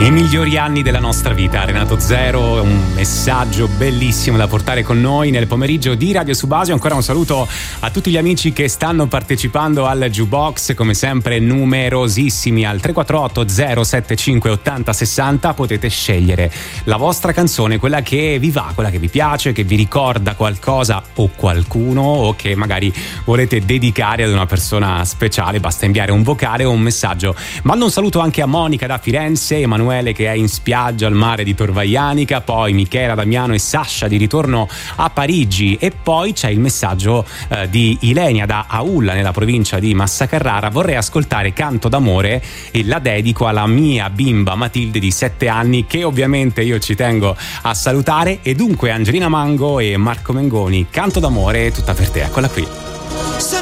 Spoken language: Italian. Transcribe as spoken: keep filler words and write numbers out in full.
I migliori anni della nostra vita, Renato Zero, un messaggio bellissimo da portare con noi nel pomeriggio di Radio Subasio. Ancora un saluto a tutti gli amici che stanno partecipando al Jukebox, come sempre numerosissimi, al tre quattro otto zero sette cinque ottanta sessanta. Potete scegliere la vostra canzone, quella che vi va, quella che vi piace, che vi ricorda qualcosa o qualcuno, o che magari volete dedicare ad una persona speciale. Basta inviare un vocale o un messaggio. Mando un saluto anche a Monica da Firenze, Emanuele che è in spiaggia al mare di Tor Vaianica, poi Michela, Damiano e Sasha di ritorno a Parigi, e poi c'è il messaggio eh, di Ilenia da Aulla nella provincia di Massa Carrara. Vorrei ascoltare Canto d'amore e la dedico alla mia bimba Matilde di sette anni, che ovviamente io ci tengo a salutare. E dunque Angelina Mango e Marco Mengoni, Canto d'amore, tutta per te, eccola qui. Se